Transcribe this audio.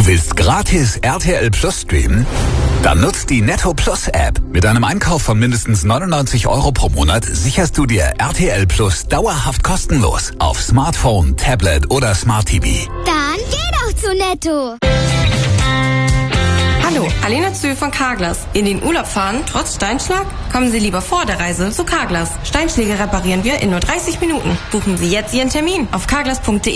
Du willst gratis RTL Plus streamen? Dann nutzt die Netto Plus App. Mit einem Einkauf von mindestens 99 € pro Monat sicherst du dir RTL Plus dauerhaft kostenlos auf Smartphone, Tablet oder Smart TV. Dann geh doch zu Netto. Hallo, Alena Zühl von Carglass. In den Urlaub fahren, trotz Steinschlag? Kommen Sie lieber vor der Reise zu Carglass. Steinschläge reparieren wir in nur 30 Minuten. Buchen Sie jetzt Ihren Termin auf carglass.de.